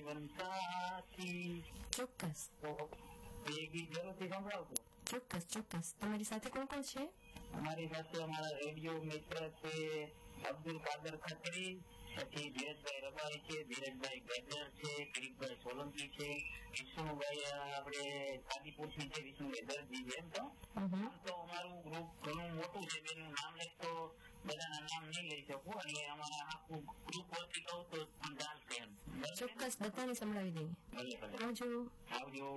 જીવન સાથી. ચોક્કસ તો એ ગીત જરૂરથી સંભળાવજો. ચોક્કસ ચોક્કસ. તમારી સાથે કોણ કોણ છે? અમારી સાથે અમારા રેડિયો મિત્ર છે અબ્દુલ કાદર ખત્રી, પછી ધીરજભાઈ રબારી છે, ધીરજભાઈ ગેદર છે, કિરીટભાઈ સોલંકી છે, વિષ્ણુભાઈ આપણે કાદીપુર થી છે, વિષ્ણુભાઈ દરજી છે. એમ તો અમારું ગ્રુપ ઘણું મોટું છે, બેનું નામ લખતો બધાના નામ નહીં લઈ શકું, એટલે અમારા આખું ગ્રુપ વચ્ચે કહું તો ચાલશે એમ. ચોક્કસ બધાને સંભળાવી દઈએ. ભલે ભલે આવજો. આવજો.